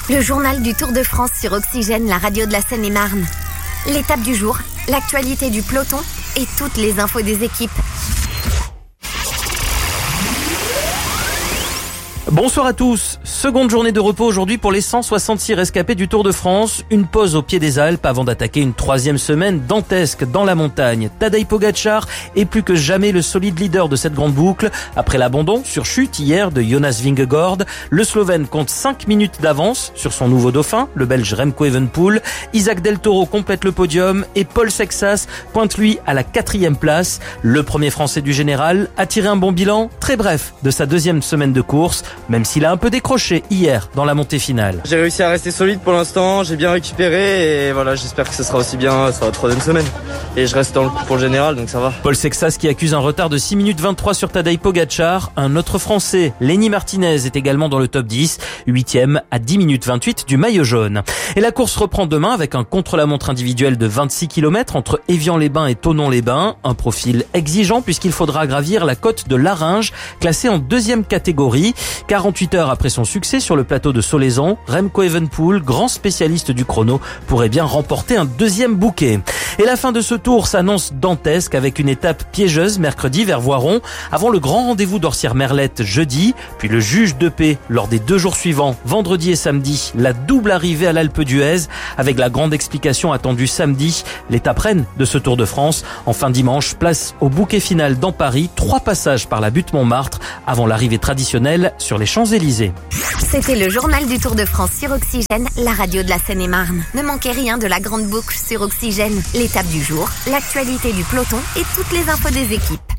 Le journal du Tour de France sur Oxygène, la radio de la Seine-et-Marne. L'étape du jour, l'actualité du peloton et toutes les infos des équipes. Bonsoir à tous. Seconde journée de repos aujourd'hui pour les 166 rescapés du Tour de France. Une pause au pied des Alpes avant d'attaquer une troisième semaine dantesque dans la montagne. Tadej Pogačar est plus que jamais le solide leader de cette grande boucle. Après l'abandon sur chute hier de Jonas Vingegaard, le Slovène compte 5 minutes d'avance sur son nouveau dauphin, le Belge Remco Evenepoel. Isaac Del Toro complète le podium et Paul Sexas pointe lui à la 4e place. Le premier Français du général a tiré un bon bilan, très bref, de sa deuxième semaine de course, même s'il a un peu décroché hier dans la montée finale. J'ai réussi à rester solide pour l'instant, j'ai bien récupéré et voilà, j'espère que ce sera aussi bien sur la troisième semaine. Et je reste dans le coup pour le général, donc ça va. Paul Sexas qui accuse un retard de 6 minutes 23 sur Tadej Pogačar. Un autre Français, Lenny Martinez, est également dans le top 10, 8e à 10 minutes 28 du maillot jaune. Et la course reprend demain avec un contre-la-montre individuel de 26 km entre Évian-les-Bains et Thonon-les-Bains. Un profil exigeant puisqu'il faudra gravir la côte de Larringe, classée en 2e catégorie. 48 heures après son succès sur le plateau de Solaizon, Remco Evenepoel, grand spécialiste du chrono, pourrait bien remporter un deuxième bouquet. Et la fin de ce tour s'annonce dantesque avec une étape piégeuse mercredi vers Voiron, avant le grand rendez-vous d'Orsières-Merlette jeudi, puis le juge de paix lors des 2 jours suivants, vendredi et samedi, la double arrivée à l'Alpe d'Huez, avec la grande explication attendue samedi, l'étape reine de ce Tour de France. Enfin dimanche, place au bouquet final dans Paris, 3 passages par la butte Montmartre, avant l'arrivée traditionnelle sur les Champs-Élysées. C'était le journal du Tour de France sur Oxygène, la radio de la Seine-et-Marne. Ne manquez rien de la grande boucle sur Oxygène, l'étape du jour, l'actualité du peloton et toutes les infos des équipes.